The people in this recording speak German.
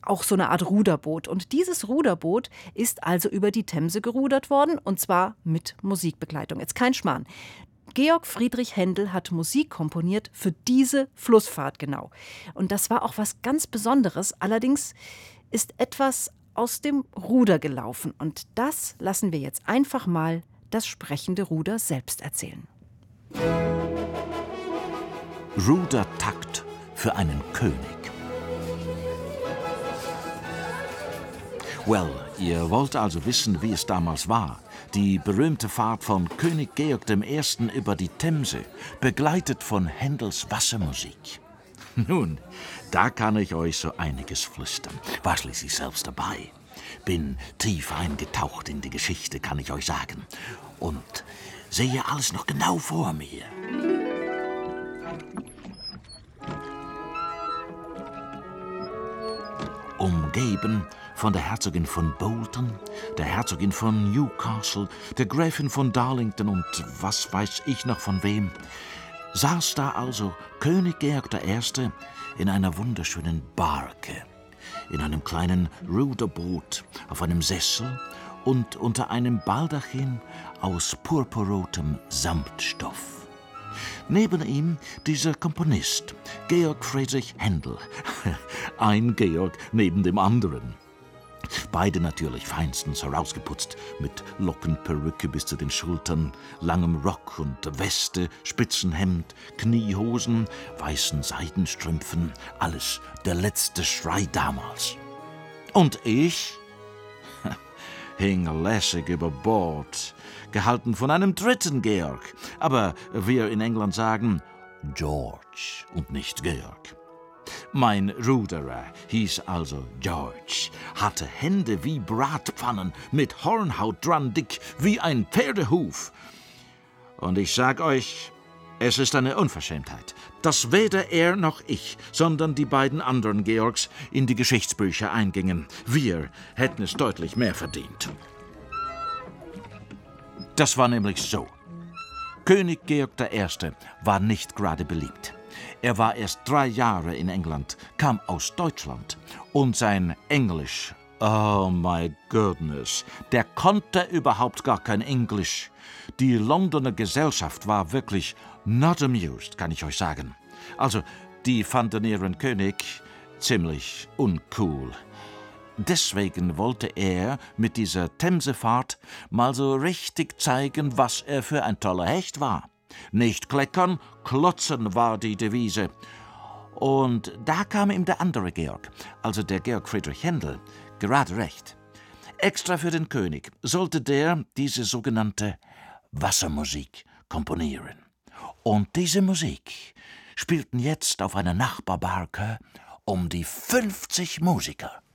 auch so eine Art Ruderboot. Und dieses Ruderboot ist also über die Themse gerudert worden, und zwar mit Musikbegleitung. Jetzt kein Schmarrn. Georg Friedrich Händel hat Musik komponiert für diese Flussfahrt genau. Und das war auch was ganz Besonderes. Allerdings ist etwas aus dem Ruder gelaufen. Und das lassen wir jetzt einfach mal das sprechende Ruder selbst erzählen. Rudertakt für einen König. Well, ihr wollt also wissen, wie es damals war. Die berühmte Fahrt von König Georg I. über die Themse, begleitet von Händels Wassermusik. Nun, da kann ich euch so einiges flüstern. War schließlich selbst dabei. Bin tief eingetaucht in die Geschichte, kann ich euch sagen. Und sehe alles noch genau vor mir. Umgeben von der Herzogin von Bolton, der Herzogin von Newcastle, der Gräfin von Darlington und was weiß ich noch von wem, saß da also König Georg I. in einer wunderschönen Barke, in einem kleinen Ruderboot, auf einem Sessel und unter einem Baldachin aus purpurrotem Samtstoff. Neben ihm dieser Komponist, Georg Friedrich Händel. Ein Georg neben dem anderen. Beide natürlich feinstens herausgeputzt, mit Lockenperücke bis zu den Schultern, langem Rock und Weste, Spitzenhemd, Kniehosen, weißen Seidenstrümpfen, alles der letzte Schrei damals. Und ich hing lässig über Bord, gehalten von einem dritten Georg, aber wir in England sagen George und nicht Georg. Mein Ruderer hieß also George, hatte Hände wie Bratpfannen, mit Hornhaut dran dick wie ein Pferdehuf. Und ich sag euch, es ist eine Unverschämtheit, dass weder er noch ich, sondern die beiden anderen Georgs in die Geschichtsbücher eingingen. Wir hätten es deutlich mehr verdient. Das war nämlich so. König Georg I. war nicht gerade beliebt. Er war erst 3 Jahre in England, kam aus Deutschland und sein Englisch, oh my goodness, der konnte überhaupt gar kein Englisch. Die Londoner Gesellschaft war wirklich not amused, kann ich euch sagen. Also, die fanden ihren König ziemlich uncool. Deswegen wollte er mit dieser Themsefahrt mal so richtig zeigen, was er für ein toller Hecht war. Nicht kleckern, klotzen war die Devise. Und da kam ihm der andere Georg, also der Georg Friedrich Händel, gerade recht. Extra für den König sollte der diese sogenannte Wassermusik komponieren. Und diese Musik spielten jetzt auf einer Nachbarbarke um die 50 Musiker.